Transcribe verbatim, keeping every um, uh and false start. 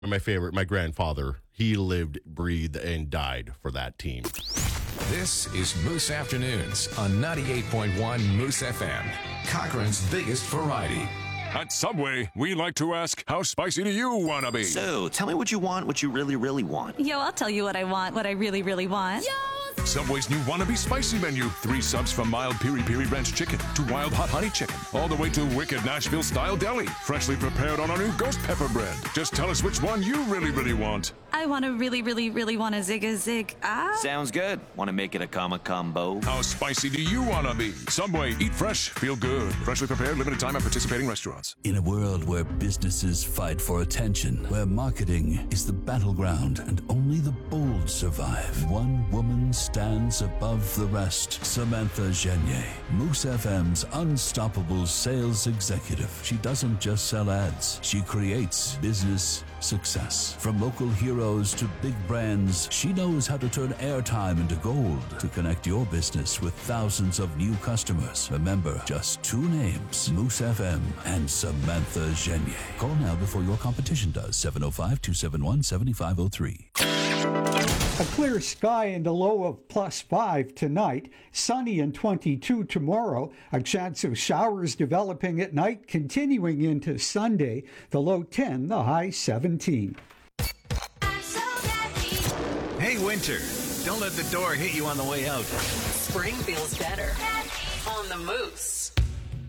My favorite, my grandfather, he lived, breathed, and died for that team. This is Moose Afternoons on ninety-eight point one Moose F M, Cochrane's biggest variety. At Subway, we like to ask, how spicy do you want to be? So, tell me what you want, what you really, really want. Yo, I'll tell you what I want, what I really, really want. Yo! Subway's new Wannabe Spicy menu. Three subs from mild piri piri ranch chicken to wild hot honey chicken. All the way to wicked Nashville style deli. Freshly prepared on our new ghost pepper bread. Just tell us which one you really, really want. I want to really, really, really want a zig a zig. Ah. Sounds good. Want to make it a comma combo? How spicy do you want to be? Subway, eat fresh, feel good. Freshly prepared, limited time at participating restaurants. In a world where businesses fight for attention, where marketing is the battleground and only the bold survive, one woman stands above the rest. Samantha Genier, Moose F M's unstoppable sales executive. She doesn't just sell ads, she creates business success. From local heroes to big brands, she knows how to turn airtime into gold to connect your business with thousands of new customers. Remember, just two names, Moose F M and Samantha Genier. Call now before your competition does. seven oh five, two seven one, seven five oh three. A clear sky and a low of plus five tonight. Sunny and twenty-two tomorrow. A chance of showers developing at night, continuing into Sunday. The low ten, the high seventeen. Hey, winter, don't let the door hit you on the way out. Spring feels better on the Moose.